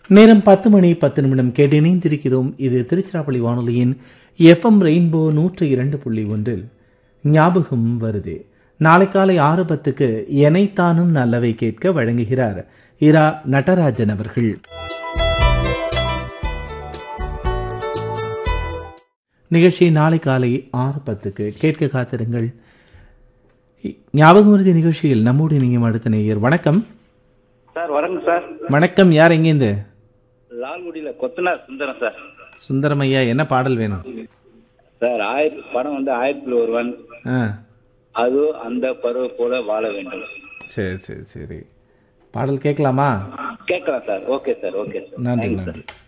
நேரம் 10 மணி 10 நிமிடம் கேட்டு இணைந்திருக்கிறோம். இது திருச்சிராப்பள்ளி வானொலியின் எஃப்எம் ரெயின்போ 102.1 ஞாபகம் வருதே. நாளை காலை 6:10 எனைத்தானும் நல்லவை கேட்க வழங்குகிறார் இரா நடராஜன் அவர்கள். நிகழ்ச்சி நாளை காலை 6:10 கேட்க காத்திருங்கள். ஞாபகம் வருதி நிகழ்ச்சியில் நம்மோடு இணையும் அடுத்த நேயர். வணக்கம் சார். வணக்கம் சார். வணக்கம். யார் எங்கேருந்து? லால்குடியில கொத்தனார் சுந்தரம் சார். சுந்தரம் ஐயா, என்ன பாடல் வேணும் சார்? படம் வந்து 1000 ஒருவன். அது அந்த பருவ போல வாழ வேண்டும். சரி சரி சரி, பாடல் கேட்கலாமா? கேட்கலாம் sir. Okay sir. Okay sir. நன்றி நன்றி.